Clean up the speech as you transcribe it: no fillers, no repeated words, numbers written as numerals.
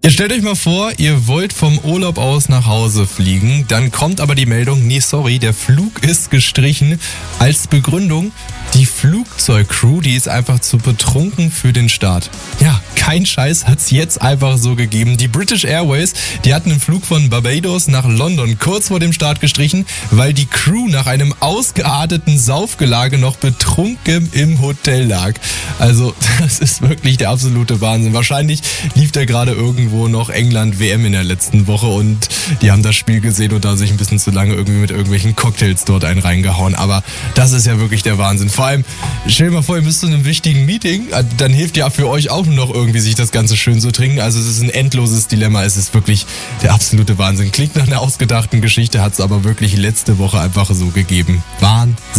Stellt euch mal vor, ihr wollt vom Urlaub aus nach Hause fliegen, dann kommt aber die Meldung, nee, sorry, der Flug ist gestrichen. Als Begründung, die Flugzeugcrew, die ist einfach zu betrunken für den Start. Ja, kein Scheiß, hat's jetzt einfach so gegeben. Die British Airways, die hatten einen Flug von Barbados nach London kurz vor dem Start gestrichen, weil die Crew nach einem ausgearteten Saufgelage noch betrunken im Hotel lag. Also, das ist wirklich der absolute Wahnsinn. Wahrscheinlich lief da gerade irgendwo noch England-WM in der letzten Woche und die haben das Spiel gesehen und da sich ein bisschen zu lange irgendwie mit irgendwelchen Cocktails dort einen reingehauen. Aber das ist ja wirklich der Wahnsinn. Vor allem, stell dir mal vor, ihr müsst zu einem wichtigen Meeting, dann hilft ja für euch auch nur noch irgendwie, sich das Ganze schön zu trinken. Also es ist ein endloses Dilemma. Es ist wirklich der absolute Wahnsinn. Klingt nach einer ausgedachten Geschichte, hat es aber wirklich letzte Woche einfach so gegeben. Wahnsinn.